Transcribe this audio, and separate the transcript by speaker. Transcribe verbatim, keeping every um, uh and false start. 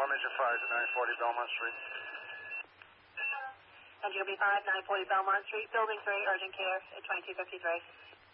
Speaker 1: Engine five to nine forty Belmont Street.
Speaker 2: Engine B five, nine forty Belmont Street, Building three, urgent care at twenty-two fifty-three.